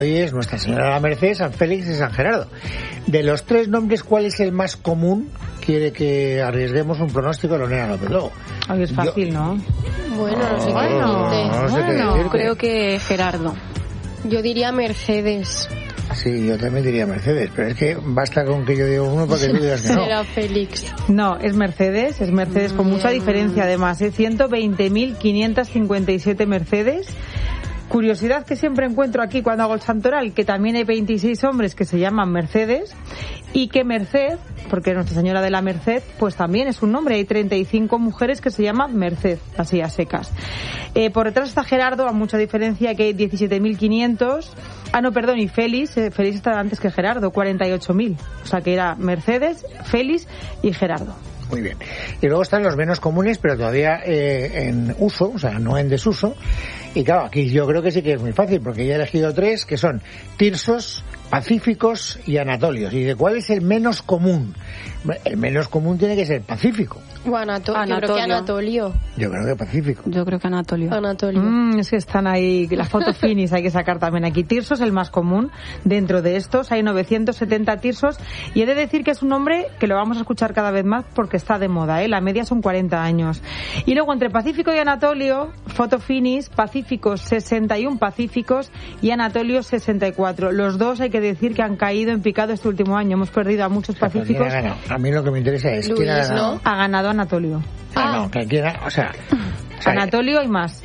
Hoy es Nuestra Señora de la Merced, San Félix y San Gerardo. De los tres nombres, ¿cuál es el más común? Quiere que arriesguemos un pronóstico de Lorena López Lobo. Ay, es fácil, ¿no? Bueno, no sé qué decirte. Creo que Gerardo. Yo diría Mercedes. Sí, yo también diría Mercedes, pero es que basta con que yo diga uno para que tú digas que no. Será Félix. No, es Mercedes con mucha diferencia además, 120.557 Mercedes. Curiosidad que siempre encuentro aquí cuando hago el santoral, que también hay 26 hombres que se llaman Mercedes y que Merced, porque Nuestra Señora de la Merced, pues también es un nombre. Hay 35 mujeres que se llaman Merced, así a secas. Por detrás está Gerardo, a mucha diferencia, que hay 17.500. Y Félix estaba antes que Gerardo, 48.000. O sea que era Mercedes, Félix y Gerardo. Muy bien. Y luego están los menos comunes, pero todavía en uso, o sea, no en desuso. Y claro, aquí yo creo que sí que es muy fácil, porque ya he elegido tres, que son Tirsos, Pacíficos y Anatolios. ¿Y de cuál es el menos común? El menos común tiene que ser Pacífico. Bueno, yo creo que Anatolio. Yo creo que Pacífico. Yo creo que Anatolio. Es que están ahí, las fotos finis hay que sacar también aquí. Tirso es el más común. Dentro de estos hay 970 Tirsos. Y he de decir que es un nombre que lo vamos a escuchar cada vez más porque está de moda, ¿eh? La media son 40 años. Y luego entre Pacífico y Anatolio, foto finis, Pacíficos 61 Pacíficos y Anatolio 64. Los dos hay que decir que han caído en picado este último año. Hemos perdido a muchos Pacíficos. A mí lo que me interesa es Luis, quién ha ganado. ¿no? Ha ganado Anatolio. No, que quiera, o sea, Anatolio y más.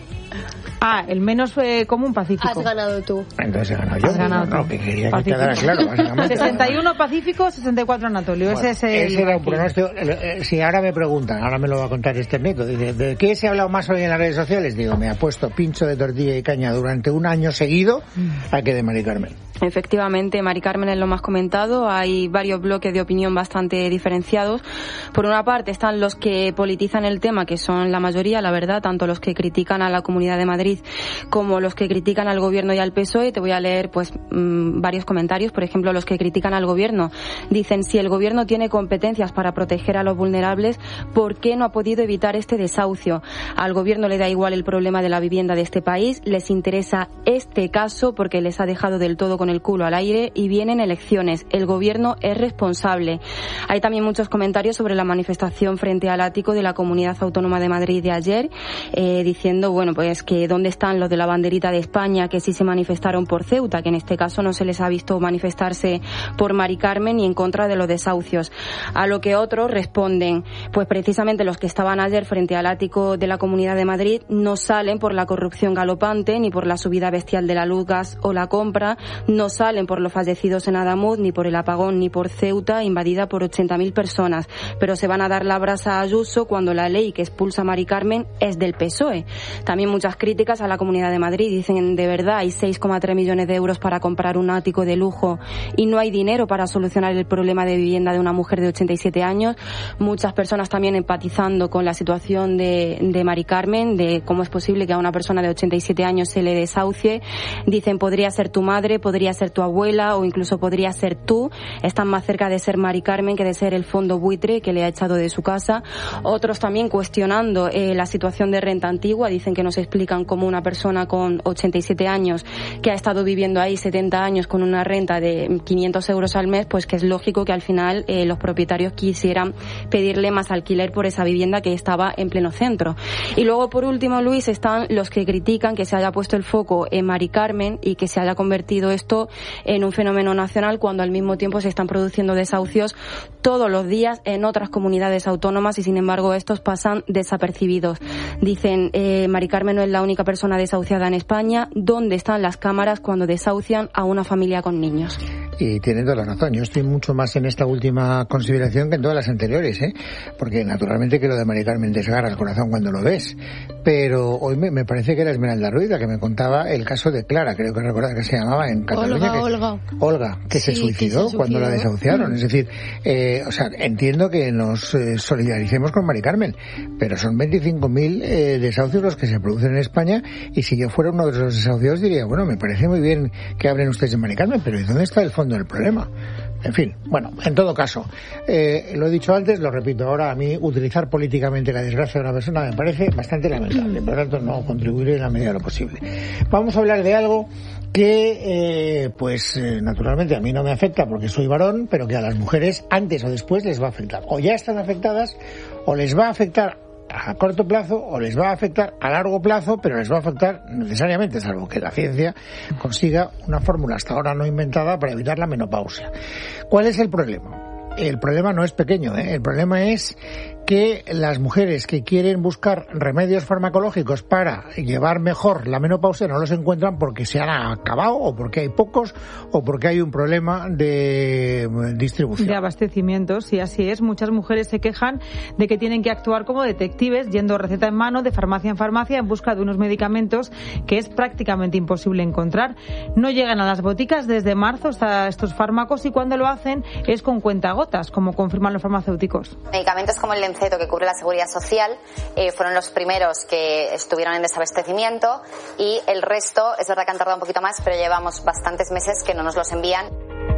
El menos común Pacífico. Has ganado tú. Entonces he ganado yo. Has ganado no, tú. que quería que quedara claro, básicamente. 61 Pacífico, 64 Anatolio. Bueno, ese era un pronóstico. Si ahora me preguntan, ahora me lo va a contar este método, dice, ¿de qué se ha hablado más hoy en las redes sociales? Digo, me ha puesto pincho de tortilla y caña durante un año seguido a que de Mari Carmen. Efectivamente, Mari Carmen es lo más comentado. Hay varios bloques de opinión bastante diferenciados. Por una parte están los que politizan el tema, que son la mayoría, la verdad, tanto los que critican a la Comunidad de Madrid como los que critican al Gobierno y al PSOE. Te voy a leer varios comentarios. Por ejemplo, los que critican al Gobierno dicen: si el Gobierno tiene competencias para proteger a los vulnerables, ¿por qué no ha podido evitar este desahucio? Al Gobierno le da igual el problema de la vivienda de este país, les interesa este caso porque les ha dejado del todo con el culo al aire y vienen elecciones. El Gobierno es responsable. Hay también muchos comentarios sobre la manifestación frente al ático de la Comunidad Autónoma de Madrid de ayer, diciendo, pues que dónde están los de la banderita de España que sí se manifestaron por Ceuta, que en este caso no se les ha visto manifestarse por Mari Carmen ni en contra de los desahucios. A lo que otros responden, pues precisamente los que estaban ayer frente al ático de la Comunidad de Madrid no salen por la corrupción galopante, ni por la subida bestial de la luz, gas o la compra, no salen por los fallecidos en Adamuz, ni por el apagón, ni por Ceuta, invadida por 80.000 personas, pero se van a dar la brasa a Ayuso cuando la ley que expulsa a Mari Carmen es del PSOE. También muchas críticas a la Comunidad de Madrid. Dicen, de verdad, hay 6,3 millones de euros para comprar un ático de lujo y no hay dinero para solucionar el problema de vivienda de una mujer de 87 años. Muchas personas también empatizando con la situación de Mari Carmen, de cómo es posible que a una persona de 87 años se le desahucie. Dicen, podría ser tu madre, podría ser tu abuela o incluso podría ser tú. Están más cerca de ser Mari Carmen que de ser el fondo buitre que le ha echado de su casa. Otros también cuestionando la situación de renta antigua. Dicen que nos explican cómo una persona con 87 años que ha estado viviendo ahí 70 años con una renta de 500 euros al mes, pues que es lógico que al final los propietarios quisieran pedirle más alquiler por esa vivienda que estaba en pleno centro. Y luego, por último, Luis, están los que critican que se haya puesto el foco en Mari Carmen y que se haya convertido esto en un fenómeno nacional cuando al mismo tiempo se están produciendo desahucios todos los días en otras comunidades autónomas y sin embargo estos pasan desapercibidos. Dicen, Mari Carmen no es la única persona desahuciada en España. ¿Dónde están las cámaras cuando desahucian a una familia con niños? Y tiene toda la razón. Yo estoy mucho más en esta última consideración que en todas las anteriores, porque naturalmente que lo de Mari Carmen desgarra el corazón cuando lo ves. Pero hoy me parece que era Esmeralda Ruiz la que me contaba el caso de Clara, creo que recordar que se llamaba en Cataluña. Olga, que se suicidó cuando la desahuciaron. Es decir, entiendo que nos solidaricemos con Mari Carmen, pero son 25.000 desahucios los que se producen en España y si yo fuera uno de los desahuciados diría, me parece muy bien que hablen ustedes de Mari Carmen, pero ¿y dónde está el fondo del problema? En fin, en todo caso, lo he dicho antes, lo repito ahora, a mí utilizar políticamente la desgracia de una persona me parece bastante lamentable. rentable. Por lo tanto, no contribuiré en la medida de lo posible. Vamos a hablar de algo que, naturalmente a mí no me afecta porque soy varón, pero que a las mujeres antes o después les va a afectar. O ya están afectadas, o les va a afectar a corto plazo, o les va a afectar a largo plazo, pero les va a afectar necesariamente, salvo que la ciencia consiga una fórmula hasta ahora no inventada para evitar la menopausia. ¿Cuál es el problema? El problema no es pequeño, El problema es que las mujeres que quieren buscar remedios farmacológicos para llevar mejor la menopausia no los encuentran porque se han acabado, o porque hay pocos, o porque hay un problema de distribución. De abastecimiento, sí, así es. Muchas mujeres se quejan de que tienen que actuar como detectives, yendo receta en mano, de farmacia en farmacia, en busca de unos medicamentos que es prácticamente imposible encontrar. No llegan a las boticas desde marzo estos fármacos, y cuando lo hacen es con cuentagotas, como confirman los farmacéuticos. Medicamentos como el Lenceto, que cubre la Seguridad Social, fueron los primeros que estuvieron en desabastecimiento, y el resto es verdad que han tardado un poquito más, pero llevamos bastantes meses que no nos los envían.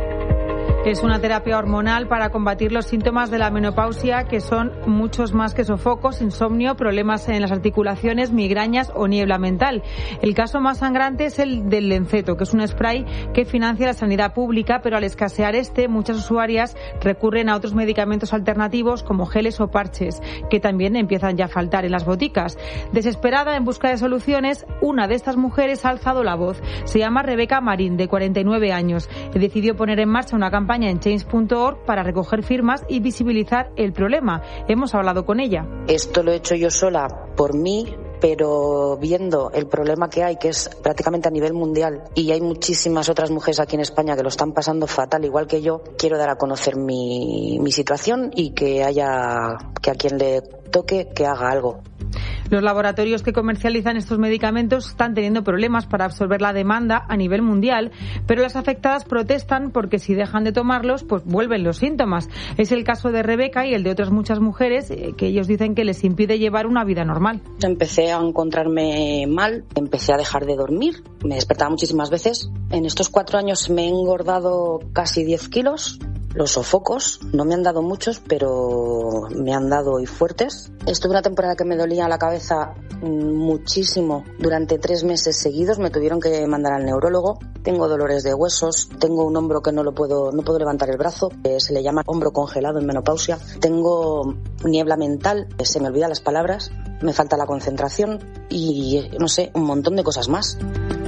Es una terapia hormonal para combatir los síntomas de la menopausia, que son muchos más que sofocos, insomnio, problemas en las articulaciones, migrañas o niebla mental. El caso más sangrante es el del Lenceto, que es un spray que financia la sanidad pública, pero al escasear muchas usuarias recurren a otros medicamentos alternativos como geles o parches, que también empiezan ya a faltar en las boticas. Desesperada en busca de soluciones, una de estas mujeres ha alzado la voz. Se llama Rebeca Marín, de 49 años, y decidió poner en marcha una campaña en change.org para recoger firmas y visibilizar el problema. Hemos hablado con ella. Esto lo he hecho yo sola por mí, pero viendo el problema que hay, que es prácticamente a nivel mundial, y hay muchísimas otras mujeres aquí en España que lo están pasando fatal, igual que yo, quiero dar a conocer mi situación, y que a quien le toque que haga algo. Los laboratorios que comercializan estos medicamentos están teniendo problemas para absorber la demanda a nivel mundial, pero las afectadas protestan porque si dejan de tomarlos, pues vuelven los síntomas. Es el caso de Rebeca y el de otras muchas mujeres, que ellos dicen que les impide llevar una vida normal. Empecé a encontrarme mal, empecé a dejar de dormir, me despertaba muchísimas veces. En estos 4 años me he engordado casi 10 kilos. Los sofocos no me han dado muchos, pero me han dado y fuertes. Estuve una temporada que me dolía la cabeza muchísimo. Durante 3 meses seguidos me tuvieron que mandar al neurólogo. Tengo dolores de huesos, tengo un hombro que no puedo levantar el brazo, se le llama hombro congelado en menopausia. Tengo niebla mental, se me olvidan las palabras, me falta la concentración y no sé, un montón de cosas más.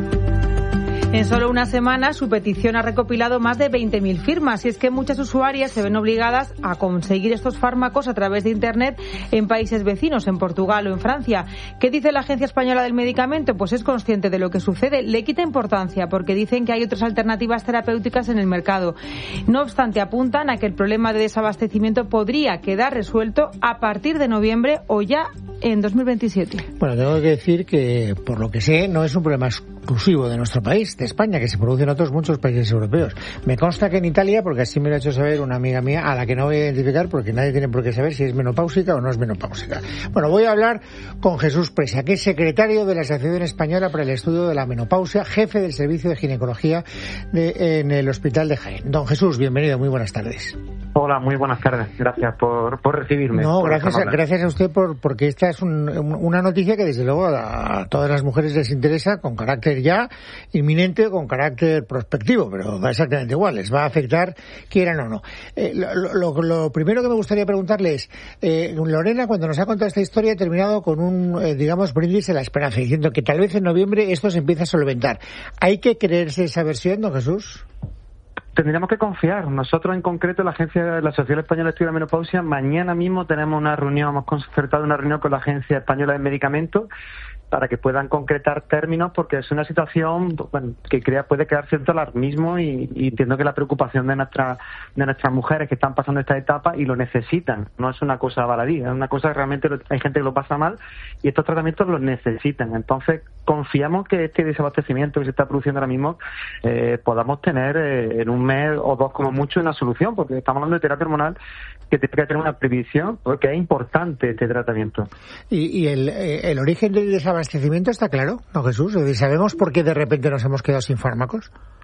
En solo una semana, su petición ha recopilado más de 20.000 firmas, y es que muchas usuarias se ven obligadas a conseguir estos fármacos a través de Internet en países vecinos, en Portugal o en Francia. ¿Qué dice la Agencia Española del Medicamento? Pues es consciente de lo que sucede, le quita importancia porque dicen que hay otras alternativas terapéuticas en el mercado. No obstante, apuntan a que el problema de desabastecimiento podría quedar resuelto a partir de noviembre o ya en 2027. Bueno, tengo que decir que, por lo que sé, no es un problema exclusivo de nuestro país, de España, que se produce en otros muchos países europeos. Me consta que en Italia, porque así me lo ha hecho saber una amiga mía, a la que no voy a identificar porque nadie tiene por qué saber si es menopáusica o no es menopáusica. Bueno, voy a hablar con Jesús Presa, que es secretario de la Asociación Española para el Estudio de la Menopausia, jefe del Servicio de Ginecología en el Hospital de Jaén. Don Jesús, bienvenido, muy buenas tardes. Hola, muy buenas tardes. Gracias por recibirme. No, gracias a usted porque esta es una noticia que desde luego a todas las mujeres les interesa, con carácter ya inminente, con carácter prospectivo, pero va exactamente igual, les va a afectar quieran o no. Lo primero que me gustaría preguntarle es, Lorena, cuando nos ha contado esta historia, ha terminado con un, brindis de la esperanza, diciendo que tal vez en noviembre esto se empieza a solventar. ¿Hay que creerse esa versión, don Jesús? Tendríamos que confiar. Nosotros, en concreto, la Asociación Española de Estudio de la Menopausia, mañana mismo tenemos una reunión, hemos concertado una reunión con la Agencia Española de Medicamentos para que puedan concretar términos, porque es una situación que puede crear cierto alarmismo y entiendo que la preocupación de nuestras mujeres que están pasando esta etapa y lo necesitan. No es una cosa baladí, es una cosa que realmente hay gente que lo pasa mal y estos tratamientos los necesitan. Entonces, confiamos que este desabastecimiento que se está produciendo ahora mismo podamos tener en un mes o 2 como mucho una solución, porque estamos hablando de terapia hormonal que tiene que tener una previsión, porque es importante este tratamiento. ¿Y el origen del desabastecimiento está claro, no, Jesús? ¿Sabemos por qué de repente nos hemos quedado sin fármacos?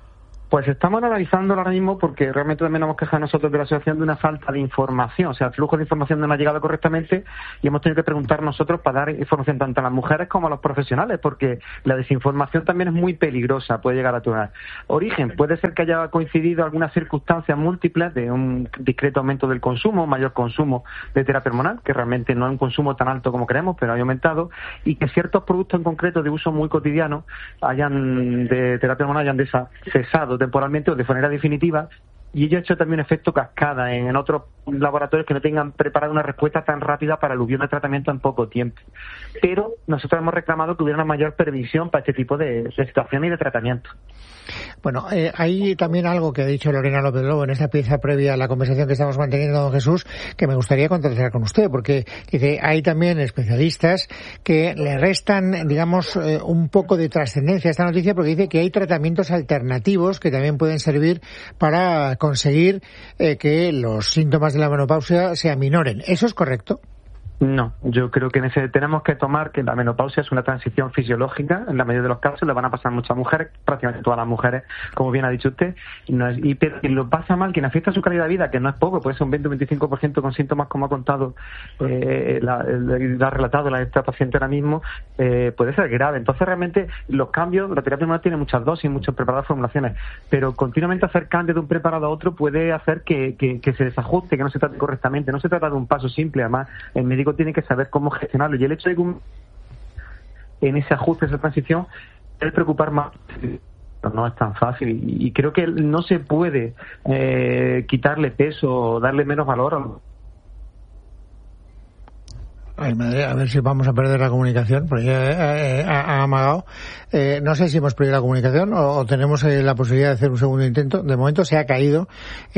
Pues estamos analizándolo ahora mismo porque realmente también nos hemos quejado nosotros de la asociación de una falta de información. O sea, el flujo de información no nos ha llegado correctamente y hemos tenido que preguntar nosotros para dar información tanto a las mujeres como a los profesionales, porque la desinformación también es muy peligrosa, puede llegar a tener origen. Puede ser que haya coincidido algunas circunstancias múltiples de un discreto aumento del consumo, mayor consumo de terapia hormonal, que realmente no es un consumo tan alto como creemos, pero ha aumentado, y que ciertos productos en concreto de uso muy cotidiano de terapia hormonal hayan cesado temporalmente o de manera definitiva, y ello ha hecho también un efecto cascada en otros laboratorios que no tengan preparado una respuesta tan rápida para el aluvión de tratamiento en poco tiempo. Pero nosotros hemos reclamado que hubiera una mayor previsión para este tipo de situaciones y de tratamiento. Bueno, hay también algo que ha dicho Lorena López Lobo en esta pieza previa a la conversación que estamos manteniendo, don Jesús, que me gustaría contrastar con usted, porque dice, hay también especialistas que le restan, digamos, un poco de trascendencia a esta noticia, porque dice que hay tratamientos alternativos que también pueden servir para conseguir que los síntomas de la menopausia se aminoren. ¿Eso es correcto? No, yo creo que tenemos que tomar que la menopausia es una transición fisiológica, en la mayoría de los casos le van a pasar muchas mujeres, prácticamente todas las mujeres, como bien ha dicho usted, pero quien lo pasa mal, quien afecta a su calidad de vida, que no es poco, puede ser un 20 o 25% con síntomas como ha contado, ha relatado esta paciente ahora mismo, puede ser grave. Entonces realmente los cambios, la terapia hormonal tiene muchas dosis, muchos preparados, formulaciones, pero continuamente hacer cambios de un preparado a otro puede hacer que se desajuste, que no se trate correctamente. No se trata de un paso simple, además el médico tiene que saber cómo gestionarlo, y el hecho de que en ese ajuste, esa transición, debe preocupar más. No es tan fácil y creo que no se puede quitarle peso o darle menos valor a Ay, madre, a ver si vamos a perder la comunicación, porque ha amagado. No sé si hemos perdido la comunicación o tenemos la posibilidad de hacer un segundo intento. De momento se ha caído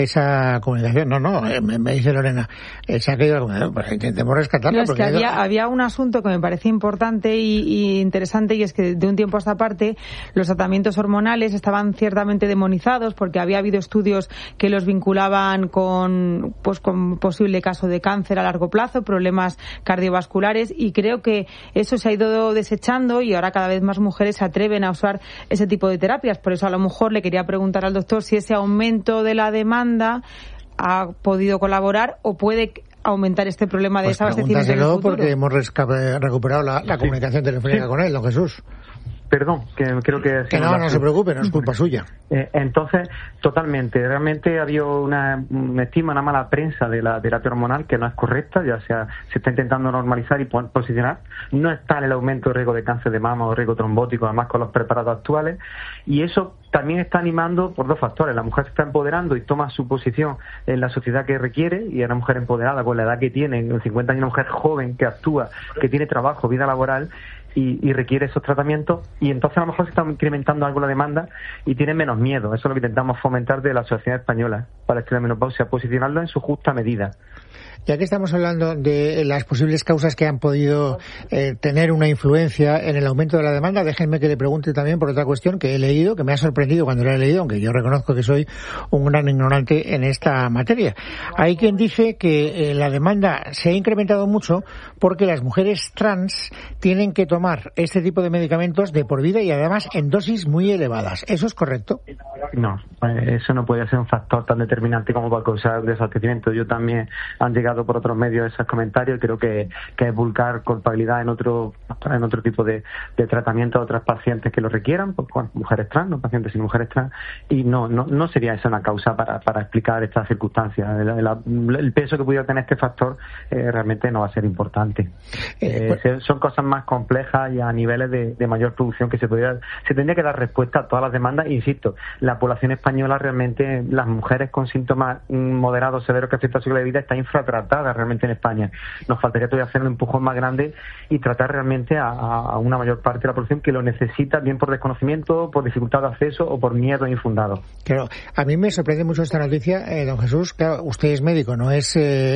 esa comunicación. No, me dice Lorena, se ha caído la comunicación. Pues intentemos rescatarla. No, es que había un asunto que me parece importante y interesante, y es que de un tiempo a esta parte los tratamientos hormonales estaban ciertamente demonizados porque había habido estudios que los vinculaban con posible caso de cáncer a largo plazo, problemas cardiovasculares, y creo que eso se ha ido desechando y ahora cada vez más mujeres se atreven a usar ese tipo de terapias. Por eso a lo mejor le quería preguntar al doctor si ese aumento de la demanda ha podido colaborar o puede aumentar este problema de desabastecimiento en el futuro. Porque hemos recuperado la comunicación telefónica con él, don Jesús. Perdón, que creo que... Que no se preocupe, no es culpa suya. Entonces, totalmente. Realmente ha habido una mala prensa de la terapia hormonal que no es correcta, ya sea se está intentando normalizar y posicionar. No está en el aumento de riesgo de cáncer de mama o riesgo trombótico, además con los preparados actuales. Y eso también está animando por dos factores. La mujer se está empoderando y toma su posición en la sociedad que requiere, y es una mujer empoderada con la edad que tiene, en 50 años, una mujer joven que actúa, que tiene trabajo, vida laboral, y requiere esos tratamientos, y entonces a lo mejor se está incrementando algo la demanda y tiene menos miedo. Eso es lo que intentamos fomentar de la sociedad española para la menopausia, posicionarlo en su justa medida. Ya que estamos hablando de las posibles causas que han podido tener una influencia en el aumento de la demanda, déjenme que le pregunte también por otra cuestión que he leído, que me ha sorprendido cuando lo he leído, aunque yo reconozco que soy un gran ignorante en esta materia. Hay quien dice que la demanda se ha incrementado mucho porque las mujeres trans tienen que tomar este tipo de medicamentos de por vida y además en dosis muy elevadas. ¿Eso es correcto? No, eso no puede ser un factor tan determinante como para causar desabastecimiento. Yo también han llegado por otros medios esos comentarios, y creo que es vulgar culpabilidad en otro tipo de tratamiento a otras pacientes que lo requieran, pues, bueno, mujeres trans, no pacientes sin mujeres trans, y no sería esa una causa para explicar estas circunstancias. El peso que pudiera tener este factor realmente no va a ser importante. Son cosas más complejas y a niveles de mayor producción que se tendría que dar respuesta a todas las demandas. Insisto, la población española realmente, las mujeres con síntomas moderados, severos que afectan a su calidad de vida, está infratratada realmente en España. Nos faltaría todavía hacer un empujón más grande y tratar realmente a una mayor parte de la población que lo necesita, bien por desconocimiento, por dificultad de acceso o por miedo infundado. Claro, a mí me sorprende mucho esta noticia, don Jesús. Claro, usted es médico, no es,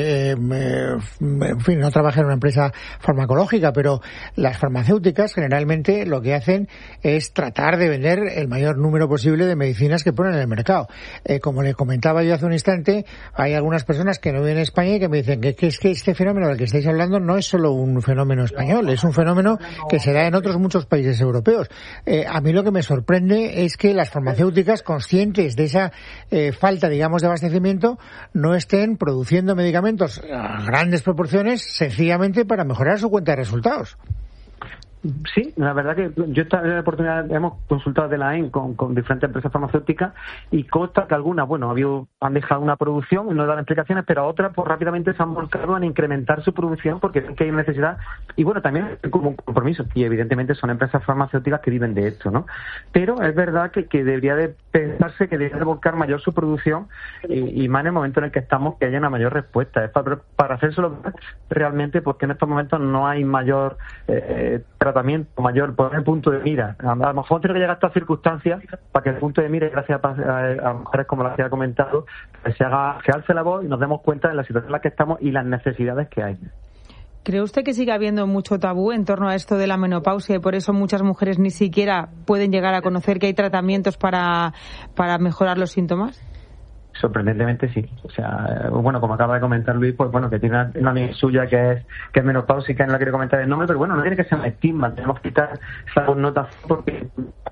en fin, no trabaja en una empresa farmacológica, pero las farmacéuticas generalmente lo que hacen es tratar de vender el mayor número posible de medicinas que ponen en el mercado. Como le comentaba yo hace un instante, hay algunas personas que no viven en España y que me dicen que es que este fenómeno del que estáis hablando no es solo un fenómeno español, es un fenómeno que se da en otros muchos países europeos. A mí lo que me sorprende es que que las farmacéuticas, conscientes de esa falta, digamos, de abastecimiento, no estén produciendo medicamentos a grandes proporciones sencillamente para mejorar su cuenta de resultados. Sí, la verdad que yo esta oportunidad hemos consultado de la EN con diferentes empresas farmacéuticas y consta que algunas, han dejado una producción y no dan explicaciones, pero otras pues rápidamente se han volcado en incrementar su producción porque ven que hay necesidad y también como un compromiso, y evidentemente son empresas farmacéuticas que viven de esto, ¿no? Pero es verdad que debería de pensarse que debería de volcar mayor su producción y más en el momento en el que estamos, que haya una mayor respuesta. Es para hacérselo realmente, porque en estos momentos no hay mayor tratamiento, mayor poner el punto de mira. A lo mejor tiene que llegar a estas circunstancias para que el punto de mira, gracias a mujeres como las que ha comentado, que se alce la voz y nos demos cuenta de la situación en la que estamos y las necesidades que hay. ¿Cree usted que sigue habiendo mucho tabú en torno a esto de la menopausia y por eso muchas mujeres ni siquiera pueden llegar a conocer que hay tratamientos para mejorar los síntomas? Sorprendentemente sí. O sea, como acaba de comentar Luis, pues que tiene una amiga suya que es menopáusica, no la quiero comentar el nombre, pero no tiene que ser un estigma, tenemos que quitar esa connotación porque...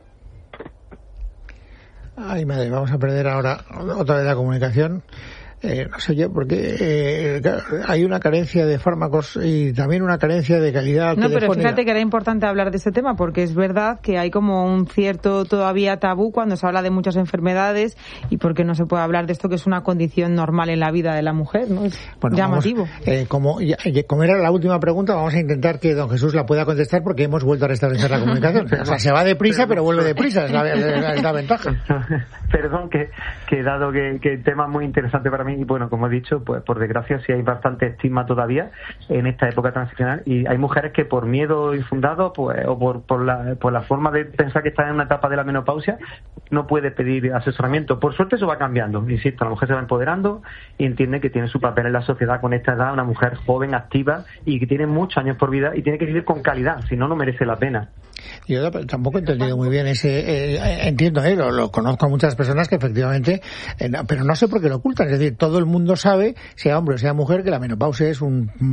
Ay, madre, vamos a perder ahora otra vez la comunicación. No sé yo, porque hay una carencia de fármacos y también una carencia de calidad telefónica. Pero fíjate que era importante hablar de este tema, porque es verdad que hay como un cierto todavía tabú cuando se habla de muchas enfermedades y porque no se puede hablar de esto que es una condición normal en la vida de la mujer, ¿no? Es llamativo. Como era la última pregunta, vamos a intentar que don Jesús la pueda contestar porque hemos vuelto a restablecer la comunicación. O sea, se va deprisa, pero vuelve deprisa, es la ventaja. Perdón, que dado que el tema es muy interesante para mí, y como he dicho, pues por desgracia sí hay bastante estigma todavía en esta época transicional y hay mujeres que por miedo infundado o por la forma de pensar que están en una etapa de la menopausia no puede pedir asesoramiento. Por suerte eso va cambiando, insisto, la mujer se va empoderando y entiende que tiene su papel en la sociedad con esta edad, una mujer joven, activa y que tiene muchos años por vida y tiene que vivir con calidad, si no, no merece la pena. Yo tampoco he entendido muy bien entiendo, lo conozco a muchas personas que efectivamente, pero no sé por qué lo ocultan, es decir, todo el mundo sabe, sea hombre o sea mujer, que la menopausia es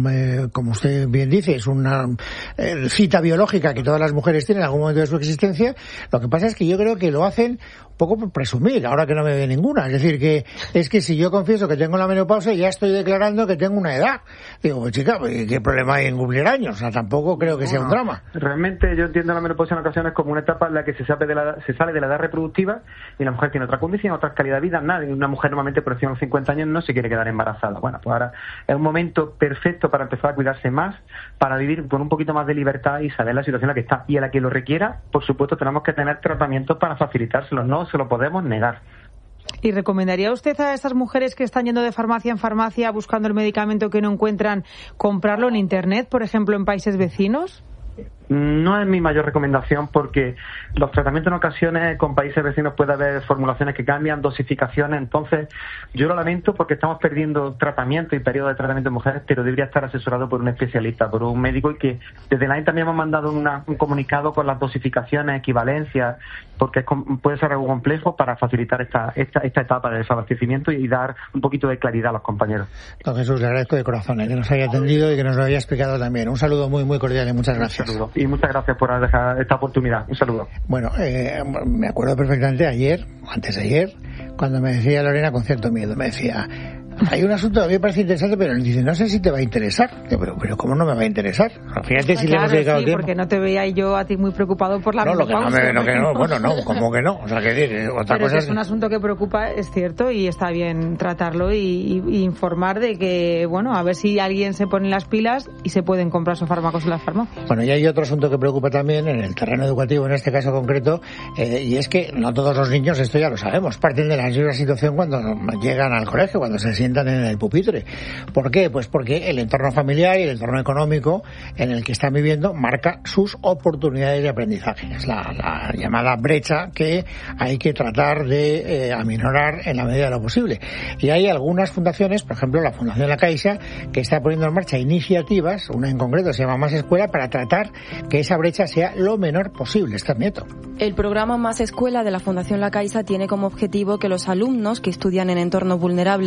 como usted bien dice, es una cita biológica que todas las mujeres tienen en algún momento de su existencia. Lo que pasa es que yo creo que lo hacen un poco por presumir, ahora que no me ve ninguna. Es decir, que si yo confieso que tengo la menopausia, ya estoy declarando que tengo una edad. Digo, chica, ¿qué problema hay en cumplir años? O sea, tampoco creo que sea un drama. Realmente yo entiendo la menopausia en ocasiones como una etapa en la que se sale de la edad reproductiva y la mujer tiene otra condición, otra calidad de vida. Una mujer normalmente por encima de los 50 años no se quiere quedar embarazada. Pues ahora es un momento perfecto para empezar a cuidarse más, para vivir con un poquito más de libertad y saber la situación en la que está. Y a la que lo requiera, por supuesto, tenemos que tener tratamientos para facilitárselo. No se lo podemos negar. ¿Y recomendaría usted a estas mujeres que están yendo de farmacia en farmacia buscando el medicamento que no encuentran, comprarlo en Internet, por ejemplo, en países vecinos? No es mi mayor recomendación porque los tratamientos en ocasiones con países vecinos puede haber formulaciones que cambian, dosificaciones, entonces yo lo lamento porque estamos perdiendo tratamiento y periodo de tratamiento en mujeres, pero debería estar asesorado por un especialista, por un médico, y que desde la EN también hemos mandado un comunicado con las dosificaciones, equivalencias, porque puede ser algo complejo para facilitar esta etapa de desabastecimiento y dar un poquito de claridad a los compañeros. Don Jesús, le agradezco de corazón que nos haya atendido y que nos lo haya explicado también. Un saludo muy, muy cordial y muchas gracias. Y muchas gracias por dejar esta oportunidad. Un saludo. Bueno, me acuerdo perfectamente antes de ayer, cuando me decía Lorena con cierto miedo, me decía, hay un asunto que a mí me parece interesante, pero dice, no sé si te va a interesar. Pero ¿cómo no me va a interesar? Fíjate si le hemos dedicado tiempo. Porque no te veía yo a ti muy preocupado por la menopausia. ¿Cómo que no? O sea, que otra cosa es un asunto que preocupa, es cierto, y está bien tratarlo y informar de que, a ver si alguien se pone las pilas y se pueden comprar sus fármacos en las farmacias. Bueno, y hay otro asunto que preocupa también en el terreno educativo, en este caso concreto, y es que no todos los niños, esto ya lo sabemos, parten de la misma situación cuando llegan al colegio, cuando se sientan en el pupitre. ¿Por qué? Pues porque el entorno familiar y el entorno económico en el que están viviendo marca sus oportunidades de aprendizaje. Es la llamada brecha que hay que tratar de aminorar en la medida de lo posible. Y hay algunas fundaciones, por ejemplo la Fundación La Caixa, que está poniendo en marcha iniciativas, una en concreto se llama Más Escuela, para tratar que esa brecha sea lo menor posible. Esther Nieto. El programa Más Escuela de la Fundación La Caixa tiene como objetivo que los alumnos que estudian en entornos vulnerables tengan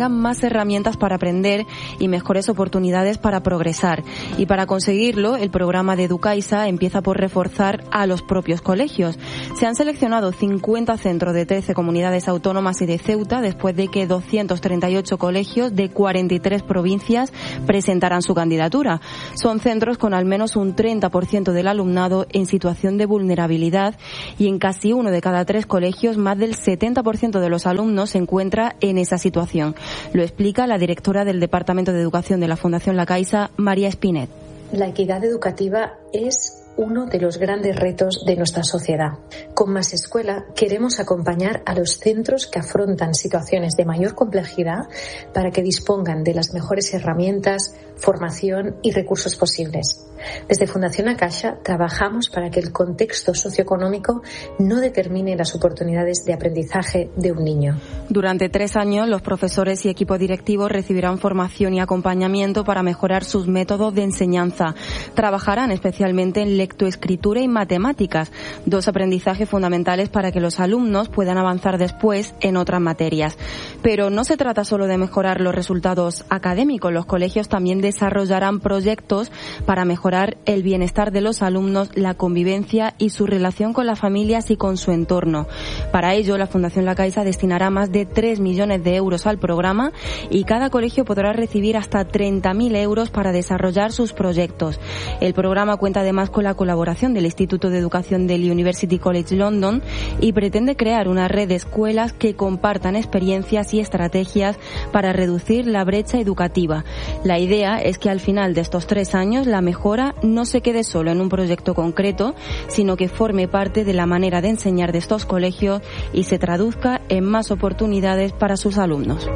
tendrán más herramientas para aprender y mejores oportunidades para progresar. Y para conseguirlo, el programa de Educaixa empieza por reforzar a los propios colegios. Se han seleccionado 50 centros de 13 comunidades autónomas y de Ceuta después de que 238 colegios de 43 provincias presentaran su candidatura. Son centros con al menos un 30% del alumnado en situación de vulnerabilidad y en casi 1 de cada 3 colegios más del 70% de los alumnos se encuentra en esa situación. Lo explica la directora del Departamento de Educación de la Fundación La Caixa, María Espinet. La equidad educativa es uno de los grandes retos de nuestra sociedad. Con Más Escuela queremos acompañar a los centros que afrontan situaciones de mayor complejidad para que dispongan de las mejores herramientas, formación y recursos posibles. Desde Fundación La Caixa trabajamos para que el contexto socioeconómico no determine las oportunidades de aprendizaje de un niño. Durante 3 años, los profesores y equipo directivo recibirán formación y acompañamiento para mejorar sus métodos de enseñanza. Trabajarán especialmente en lectoescritura y matemáticas, 2 aprendizajes fundamentales para que los alumnos puedan avanzar después en otras materias. Pero no se trata solo de mejorar los resultados académicos, los colegios también desarrollarán proyectos para mejorar el bienestar de los alumnos, la convivencia y su relación con las familias y con su entorno. Para ello, la Fundación La Caixa destinará más de 3 millones de euros al programa y cada colegio podrá recibir hasta 30.000 euros para desarrollar sus proyectos. El programa cuenta además con la colaboración del Instituto de Educación del University College London y pretende crear una red de escuelas que compartan experiencias y estrategias para reducir la brecha educativa. La idea es que al final de estos 3 años la mejora no se quede solo en un proyecto concreto, sino que forme parte de la manera de enseñar de estos colegios y se traduzca en más oportunidades para sus alumnos.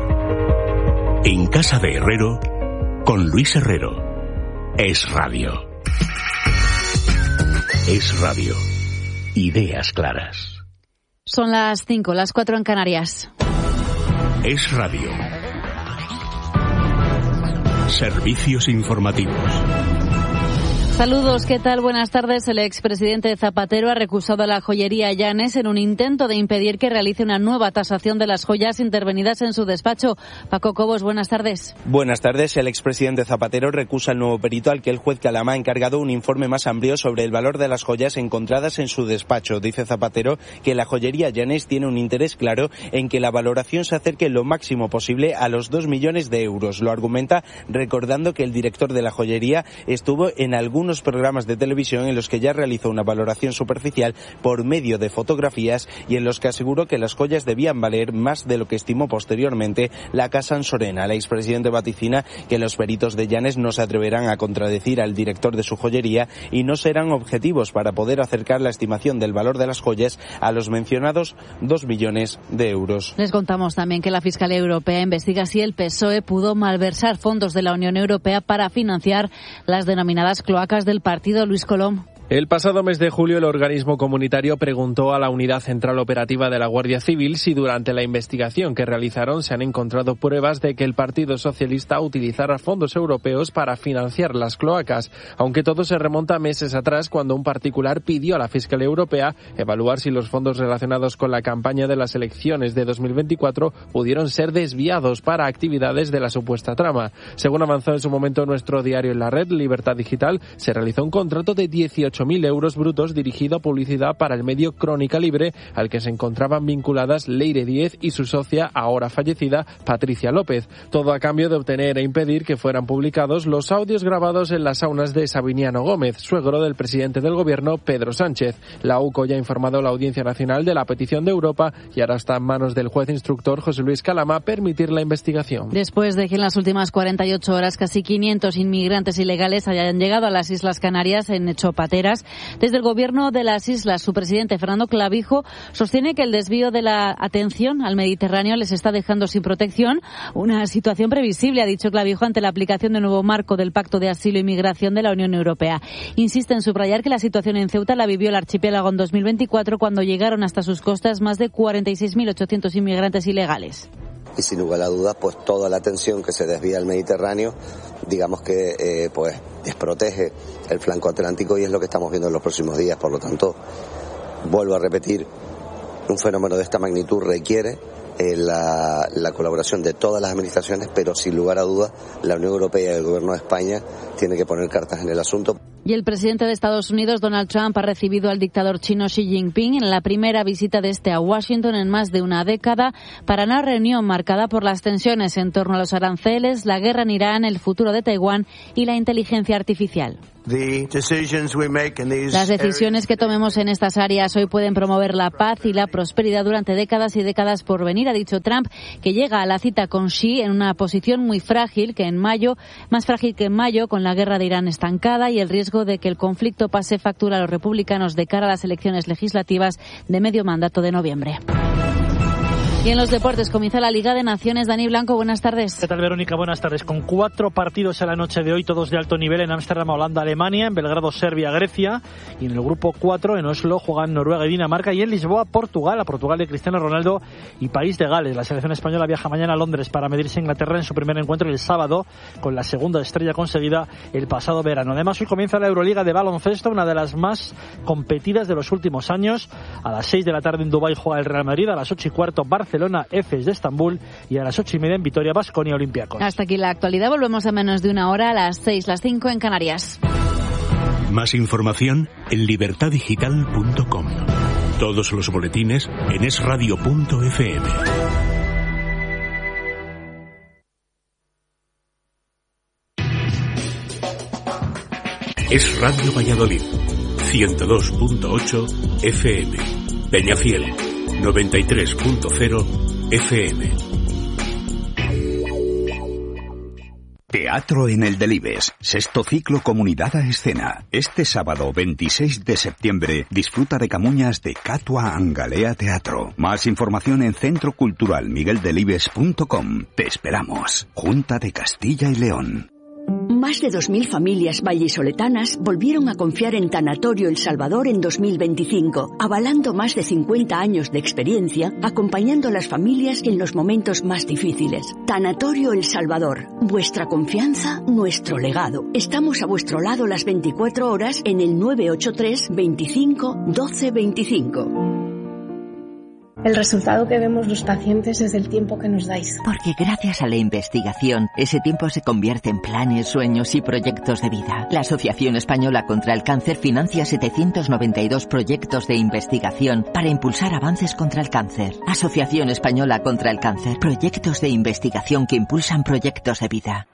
En Casa de Herrero, con Luis Herrero. Es Radio. Es Radio. Ideas claras. Son las 5, las 4 en Canarias. Es Radio. Servicios informativos. Saludos, ¿qué tal? Buenas tardes. El expresidente Zapatero ha recusado a la joyería Llanes en un intento de impedir que realice una nueva tasación de las joyas intervenidas en su despacho. Paco Cobos, buenas tardes. Buenas tardes. El expresidente Zapatero recusa al nuevo perito al que el juez Calama ha encargado un informe más amplio sobre el valor de las joyas encontradas en su despacho. Dice Zapatero que la joyería Llanes tiene un interés claro en que la valoración se acerque lo máximo posible a los 2 millones de euros. Lo argumenta recordando que el director de la joyería estuvo en algunos programas de televisión en los que ya realizó una valoración superficial por medio de fotografías y en los que aseguró que las joyas debían valer más de lo que estimó posteriormente la Casa Ansorena. El expresidente vaticina que los peritos de Llanes no se atreverán a contradecir al director de su joyería y no serán objetivos para poder acercar la estimación del valor de las joyas a los mencionados 2 millones de euros. Les contamos también que la Fiscalía Europea investiga si el PSOE pudo malversar fondos de la Unión Europea para financiar las denominadas cloacas del partido. Luis Colom. El pasado mes de julio, el organismo comunitario preguntó a la Unidad Central Operativa de la Guardia Civil si durante la investigación que realizaron se han encontrado pruebas de que el Partido Socialista utilizara fondos europeos para financiar las cloacas, aunque todo se remonta meses atrás cuando un particular pidió a la Fiscalía Europea evaluar si los fondos relacionados con la campaña de las elecciones de 2024 pudieron ser desviados para actividades de la supuesta trama. Según avanzó en su momento nuestro diario en la red, Libertad Digital, se realizó un contrato de 18.000 euros brutos dirigido a publicidad para el medio Crónica Libre, al que se encontraban vinculadas Leire Díez y su socia, ahora fallecida, Patricia López. Todo a cambio de obtener e impedir que fueran publicados los audios grabados en las saunas de Sabiniano Gómez, suegro del presidente del gobierno, Pedro Sánchez. La UCO ya ha informado a la Audiencia Nacional de la petición de Europa y ahora está en manos del juez instructor José Luis Calama permitir la investigación. Después de que en las últimas 48 horas casi 500 inmigrantes ilegales hayan llegado a las Islas Canarias en hecho pateras, desde el gobierno de las islas, su presidente Fernando Clavijo sostiene que el desvío de la atención al Mediterráneo les está dejando sin protección, una situación previsible, ha dicho Clavijo, ante la aplicación del nuevo marco del Pacto de Asilo y Migración de la Unión Europea. Insiste en subrayar que la situación en Ceuta la vivió el archipiélago en 2024 cuando llegaron hasta sus costas más de 46.800 inmigrantes ilegales. Y sin lugar a dudas, pues toda la atención que se desvía al Mediterráneo, digamos que pues desprotege el flanco atlántico y es lo que estamos viendo en los próximos días. Por lo tanto, vuelvo a repetir, un fenómeno de esta magnitud requiere la colaboración de todas las administraciones, pero sin lugar a dudas la Unión Europea y el Gobierno de España tienen que poner cartas en el asunto. Y el presidente de Estados Unidos, Donald Trump, ha recibido al dictador chino Xi Jinping en la primera visita de este a Washington en más de una década para una reunión marcada por las tensiones en torno a los aranceles, la guerra en Irán, el futuro de Taiwán y la inteligencia artificial. Las decisiones que tomemos en estas áreas hoy pueden promover la paz y la prosperidad durante décadas y décadas por venir, ha dicho Trump, que llega a la cita con Xi en una posición muy frágil, más frágil que en mayo, con la guerra de Irán estancada y el riesgo de que el conflicto pase factura a los republicanos de cara a las elecciones legislativas de medio mandato de noviembre. Y en los deportes comienza la Liga de Naciones. Dani Blanco, buenas tardes. ¿Qué tal, Verónica? Buenas tardes. Con 4 partidos en la noche de hoy, todos de alto nivel, en Ámsterdam, Holanda, Alemania, en Belgrado, Serbia, Grecia, y en el grupo 4 en Oslo juegan Noruega y Dinamarca, y en Lisboa, Portugal, a Portugal de Cristiano Ronaldo y País de Gales. La selección española viaja mañana a Londres para medirse a Inglaterra en su primer encuentro el sábado, con la segunda estrella conseguida el pasado verano. Además, hoy comienza la Euroliga de baloncesto, una de las más competidas de los últimos años. A las 6 de la tarde en Dubái juega el Real Madrid, a las 8:15 Barcelona, Efes de Estambul, y a las 8:30 en Vitoria, Baskonia, Olympiacos. Hasta aquí la actualidad. Volvemos en menos de una hora, a las 6, las 5 en Canarias. Más información en libertadigital.com. Todos los boletines en esradio.fm. Es Radio Valladolid, 102.8 FM. Peñafiel, 93.0 FM. Teatro en el Delibes, sexto ciclo Comunidad a Escena. Este sábado 26 de septiembre disfruta de Camuñas de Catua Angalea Teatro. Más información en centroculturalmigueldelibes.com. Te esperamos. Junta de Castilla y León. Más de 2.000 familias vallisoletanas volvieron a confiar en Tanatorio El Salvador en 2025, avalando más de 50 años de experiencia, acompañando a las familias en los momentos más difíciles. Tanatorio El Salvador, vuestra confianza, nuestro legado. Estamos a vuestro lado las 24 horas en el 983 25 12 25. El resultado que vemos los pacientes es el tiempo que nos dais. Porque gracias a la investigación, ese tiempo se convierte en planes, sueños y proyectos de vida. La Asociación Española contra el Cáncer financia 792 proyectos de investigación para impulsar avances contra el cáncer. Asociación Española contra el Cáncer. Proyectos de investigación que impulsan proyectos de vida.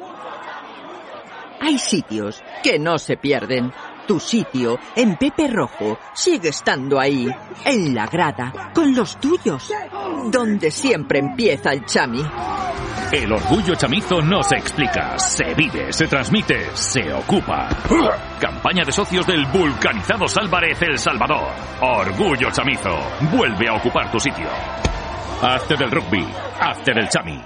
Hay sitios que no se pierden. Tu sitio, en Pepe Rojo, sigue estando ahí, en la grada, con los tuyos, donde siempre empieza el chami. El orgullo chamizo no se explica, se vive, se transmite, se ocupa. Campaña de socios del vulcanizados Álvarez El Salvador. Orgullo chamizo, vuelve a ocupar tu sitio. Hazte del rugby, hazte del chami.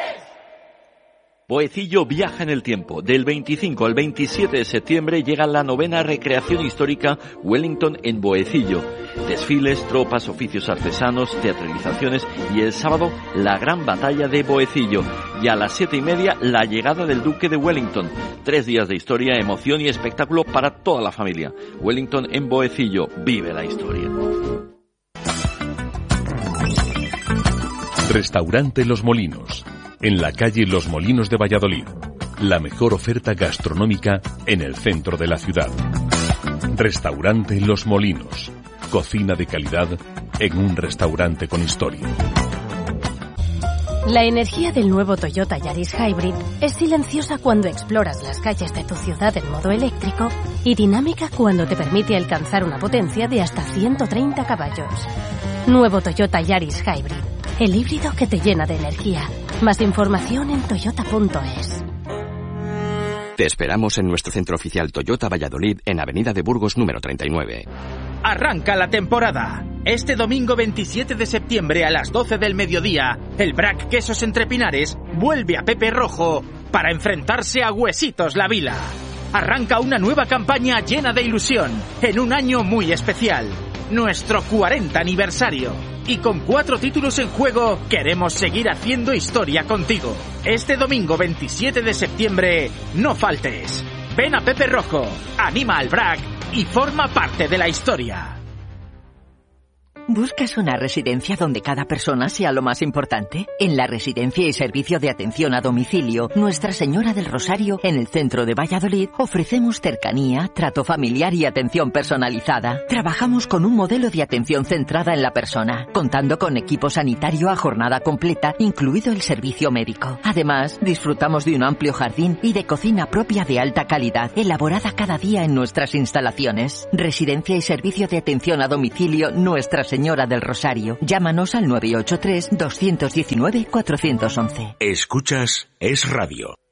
Boecillo viaja en el tiempo. Del 25 al 27 de septiembre llega la 9ª recreación histórica Wellington en Boecillo. Desfiles, tropas, oficios artesanos, teatralizaciones y el sábado la gran batalla de Boecillo. Y a las 7:30 la llegada del Duque de Wellington. 3 días de historia, emoción y espectáculo para toda la familia. Wellington en Boecillo. Vive la historia. Restaurante Los Molinos, en la calle Los Molinos de Valladolid. La mejor oferta gastronómica en el centro de la ciudad. Restaurante Los Molinos. Cocina de calidad en un restaurante con historia. La energía del nuevo Toyota Yaris Hybrid es silenciosa cuando exploras las calles de tu ciudad en modo eléctrico y dinámica cuando te permite alcanzar una potencia de hasta 130 caballos. Nuevo Toyota Yaris Hybrid, el híbrido que te llena de energía. Más información en toyota.es. Te esperamos en nuestro centro oficial Toyota Valladolid en Avenida de Burgos número 39. Arranca la temporada. Este domingo 27 de septiembre a las 12 del mediodía, el Brac Quesos Entre Pinares vuelve a Pepe Rojo para enfrentarse a Huesitos La Vila. Arranca una nueva campaña llena de ilusión en un año muy especial, nuestro 40 aniversario. Y con 4 títulos en juego, queremos seguir haciendo historia contigo. Este domingo 27 de septiembre, no faltes. Ven a Pepe Rojo, anima al Brac y forma parte de la historia. ¿Buscas una residencia donde cada persona sea lo más importante? En la Residencia y Servicio de Atención a Domicilio Nuestra Señora del Rosario, en el centro de Valladolid, ofrecemos cercanía, trato familiar y atención personalizada. Trabajamos con un modelo de atención centrada en la persona, contando con equipo sanitario a jornada completa, incluido el servicio médico. Además, disfrutamos de un amplio jardín y de cocina propia de alta calidad, elaborada cada día en nuestras instalaciones. Residencia y Servicio de Atención a Domicilio Nuestra Señora del Rosario. Llámanos al 983 219 411. Escuchas Es Radio.